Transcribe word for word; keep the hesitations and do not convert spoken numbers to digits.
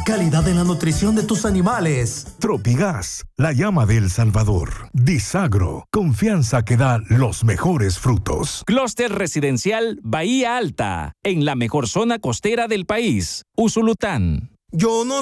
calidad en la nutrición de tus animales. Tropigas, la llama de El Salvador. Disagro, confianza que da los mejores frutos. Clúster residencial Bahía Alta, en la mejor zona costera del país, Usulután. Yo no